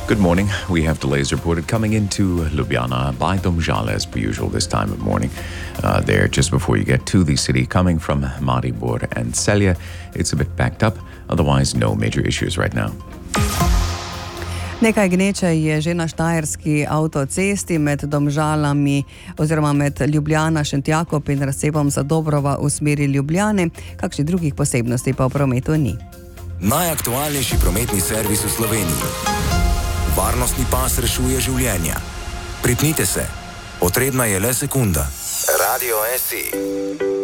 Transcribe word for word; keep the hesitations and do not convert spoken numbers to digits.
Good morning. We have delays reported coming into Ljubljana by Domžale as per usual this time of morning. Uh, there, just before you get to the city, coming from Maribor and Celje, it's a bit backed up. Otherwise, no major issues right now. Nekaj gneče je že na štajerski avtocesti med Domžalami oziroma med Ljubljana, Šentjakob in razcepom Zadobrova v smeri Ljubljane. Kakšnih drugih posebnosti pa v prometu ni. Najaktualnejši prometni servis v Sloveniji. Varnostni pas rešuje življenja. Pripnite se. Potrebna je le sekunda. Radio S I.